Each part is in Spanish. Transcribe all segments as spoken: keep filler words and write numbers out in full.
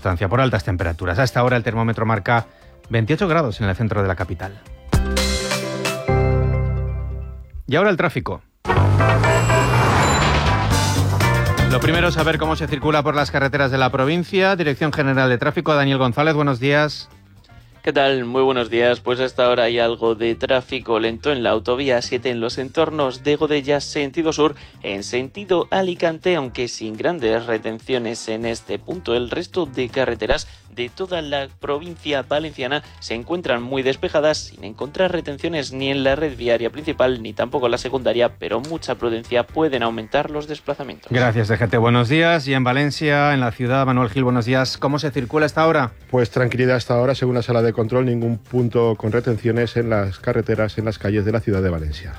circunstancia, por altas temperaturas. Hasta ahora el termómetro marca veintiocho grados en el centro de la capital. Y ahora el tráfico. Lo primero es saber cómo se circula por las carreteras de la provincia. Dirección General de Tráfico, Daniel González, buenos días. ¿Qué tal? Muy buenos días. Pues hasta ahora hay algo de tráfico lento en la autovía siete en los entornos de Godella, sentido sur, en sentido Alicante, aunque sin grandes retenciones en este punto. El resto de carreteras de toda la provincia valenciana se encuentran muy despejadas, sin encontrar retenciones ni en la red viaria principal ni tampoco en la secundaria, pero mucha prudencia, pueden aumentar los desplazamientos. Gracias, D G T. Buenos días. Y en Valencia, en la ciudad, Manuel Gil, buenos días. ¿Cómo se circula hasta ahora? Pues tranquilidad hasta ahora, según la sala de control, ningún punto con retenciones en las carreteras, en las calles de la ciudad de Valencia.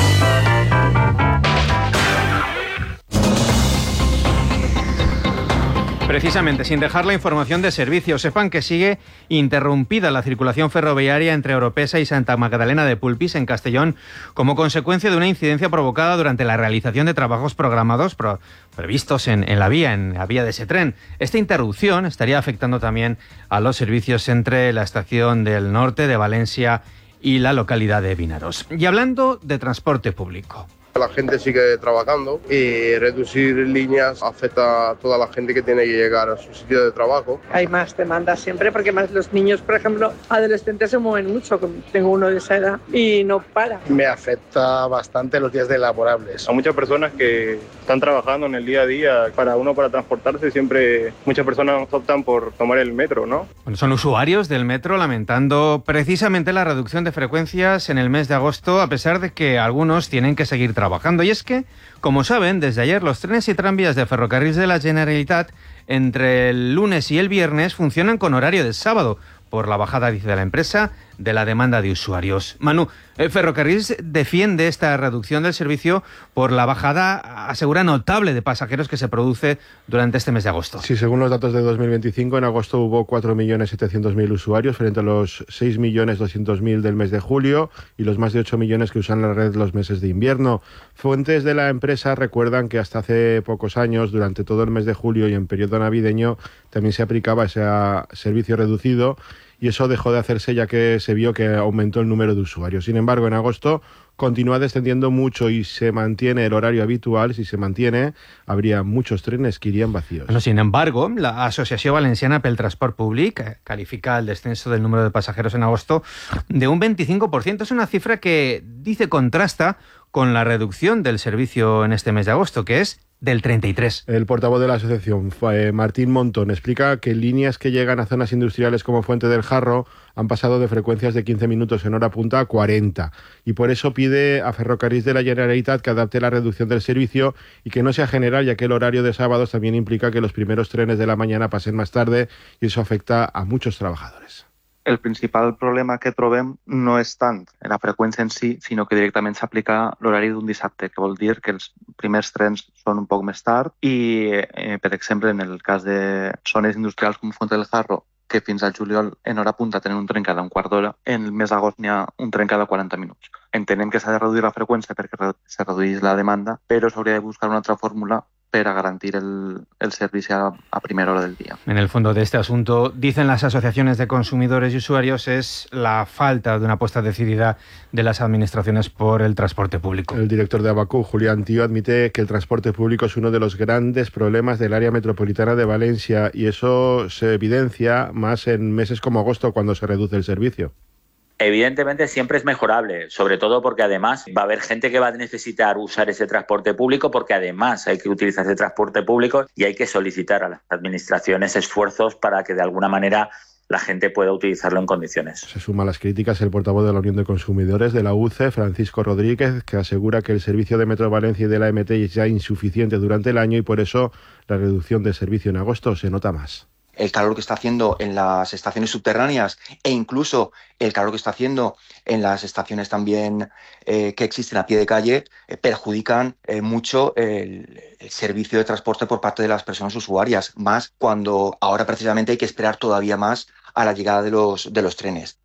Precisamente, sin dejar la información de servicio, sepan que sigue interrumpida la circulación ferroviaria entre Oropesa y Santa Magdalena de Pulpis, en Castellón, como consecuencia de una incidencia provocada durante la realización de trabajos programados pro, previstos en, en la vía, en la vía de ese tren. Esta interrupción estaría afectando también a los servicios entre la estación del norte de Valencia y la localidad de Vinaros. Y hablando de transporte público. La gente sigue trabajando y reducir líneas afecta a toda la gente que tiene que llegar a su sitio de trabajo. Hay más demanda siempre porque más los niños, por ejemplo, adolescentes se mueven mucho. Tengo uno de esa edad y no para. Me afecta bastante los días de laborables. A muchas personas que están trabajando en el día a día, para uno para transportarse, siempre muchas personas optan por tomar el metro, ¿no? Bueno, son usuarios del metro lamentando precisamente la reducción de frecuencias en el mes de agosto, a pesar de que algunos tienen que seguir trabajando. trabajando. Y es que, como saben, desde ayer los trenes y tranvías de Ferrocarrils de la Generalitat entre el lunes y el viernes funcionan con horario de sábado, por la bajada, dice de la empresa, de la demanda de usuarios. Manu, eh, Ferrocarrils defiende esta reducción del servicio por la bajada, asegura, notable de pasajeros que se produce durante este mes de agosto. Sí, según los datos de dos mil veinticinco, en agosto hubo cuatro millones setecientos mil usuarios frente a los seis millones doscientos mil del mes de julio y los más de ocho millones que usan la red los meses de invierno. Fuentes de la empresa recuerdan que hasta hace pocos años, durante todo el mes de julio y en periodo navideño, también se aplicaba ese servicio reducido, y eso dejó de hacerse ya que se vio que aumentó el número de usuarios. Sin embargo, en agosto continúa descendiendo mucho y se mantiene el horario habitual. Si se mantiene, habría muchos trenes que irían vacíos. Bueno, sin embargo, la Asociación Valenciana pel Transport Públic califica el descenso del número de pasajeros en agosto de un veinticinco por ciento. Es una cifra que, dice, contrasta con la reducción del servicio en este mes de agosto, que es del treinta y tres. El portavoz de la asociación, Martín Montón, explica que líneas que llegan a zonas industriales como Fuente del Jarro han pasado de frecuencias de quince minutos en hora punta a cuarenta, y por eso pide a Ferrocarrils de la Generalitat que adapte la reducción del servicio y que no sea general, ya que el horario de sábados también implica que los primeros trenes de la mañana pasen más tarde y eso afecta a muchos trabajadores. El principal problema que trobem no és tant en la freqüència en si, sinó que directament s'aplica l'horari d'un dissabte, que vol dir que els primers trens són un poc més tard i, eh, per exemple, en el cas de zones industrials com Fuente del Jarro, que fins al juliol en hora punta tenen un tren cada un quart d'hora, en el mes d'agost n'hi ha un tren cada quaranta minuts. Entenem que s'ha de reduir la freqüència perquè se redueix la demanda, però s'hauria de buscar una altra fórmula para garantir el, el servicio a, a primera hora del día. En el fondo de este asunto, dicen las asociaciones de consumidores y usuarios, es la falta de una apuesta decidida de las administraciones por el transporte público. El director de Abacú, Julián Tío, admite que el transporte público es uno de los grandes problemas del área metropolitana de Valencia y eso se evidencia más en meses como agosto, cuando se reduce el servicio. Evidentemente siempre es mejorable, sobre todo porque además va a haber gente que va a necesitar usar ese transporte público, porque además hay que utilizar ese transporte público y hay que solicitar a las administraciones esfuerzos para que de alguna manera la gente pueda utilizarlo en condiciones. Se suma a las críticas el portavoz de la Unión de Consumidores de la U C E, Francisco Rodríguez, que asegura que el servicio de Metro Valencia y de la M T es ya insuficiente durante el año y por eso la reducción del servicio en agosto se nota más. El calor que está haciendo en las estaciones subterráneas e incluso el calor que está haciendo en las estaciones también eh, que existen a pie de calle eh, perjudican eh, mucho el, el servicio de transporte por parte de las personas usuarias, más cuando ahora precisamente hay que esperar todavía más a la llegada de los, de los trenes.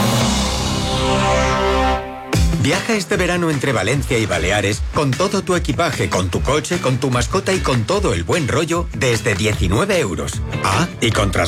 Viaja este verano entre Valencia y Baleares con todo tu equipaje, con tu coche, con tu mascota y con todo el buen rollo desde diecinueve euros. Ah, y con